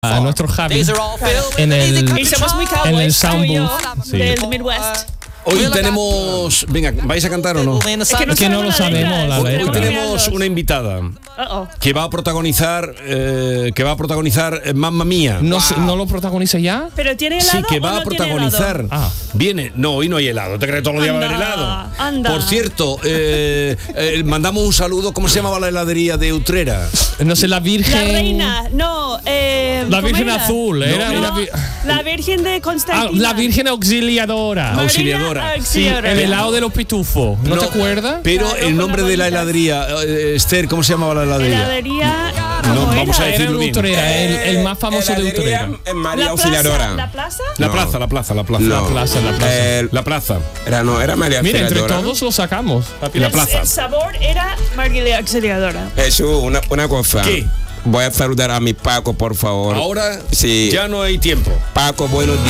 a nuestro Javi en Y somos muy el cowboys, sound tú y yo, booth. Sí. del Midwest. Hoy tenemos... Venga, ¿vais a cantar o no? Es que no, Es que no lo sabemos, la Hoy letra. tenemos una invitada Uh-oh. que va a protagonizar Mamma Mía. ¿No lo protagoniza ya? ¿Pero tiene helado Sí, que o va no a protagonizar. tiene helado? Ah. Viene. No, hoy no hay helado. ¿Te crees que todos los días va a haber Anda, helado? anda. Por cierto, mandamos un saludo. ¿Cómo se llamaba la heladería de Utrera? No sé, la Virgen. La reina, no. La ¿cómo Virgen era? Azul, era No, una la Virgen de Constantina. la Virgen Auxiliadora. Marina Auxiliadora. Sí, Auxiliadora. el helado de los pitufos. ¿No te acuerdas? Pero Claro, el con nombre las de la bolitas. heladería, Esther, ¿cómo se llamaba la heladería? Heladería. No, ¿cómo vamos era? a Era decirlo de bien. Utrera, el más famoso de Utrera. En María La Auxiliadora. plaza. La No. plaza. No. La plaza. La plaza. Era María Mira, entre Auxiliadora. todos lo sacamos. La plaza. El sabor era María Auxiliadora. Jesús, una cosa. ¿Qué? Voy a saludar a mi Paco, por favor. Ahora Sí. ya no hay tiempo. Paco, buenos días.